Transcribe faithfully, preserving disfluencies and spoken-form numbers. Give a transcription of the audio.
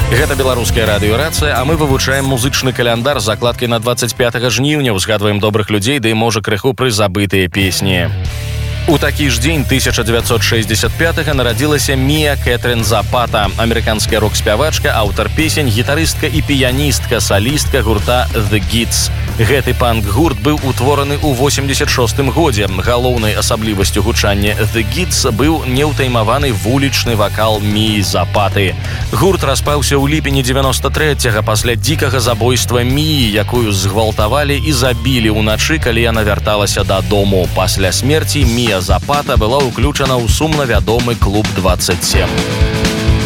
Гэта беларуская радыёрацыя, а мы вывучаем музычны каляндар з закладкай на двадцать пятага жніўня, узгадваем добрых людзей, ды можа крыху прызабытыя песні. У такі ж дзень тысяча дзевяцьсот шэсцьдзесят пятага нарадзілася Мія Кэтрын Запата, амерыканская рок-спявачка, аўтар песень, гітарыстка і піяністка, салістка гурта The Gits. Гэты панк-гурт быў утвораны ў восемьдесят шостым годзе. Галоўнай асаблівасцю гучання The Gits быў неўтаймаваны вулічны вакал Міі Запаты. Гурт распаўся ў ліпені дзевяноста трэцяга пасля дзікага забойства Міі, якую згвалтавалі і забілі ўначы, калі яна вярталася дадому. Пасля смерці Мія Запата была ўключана ў сумна вядомы клуб двадцать семь.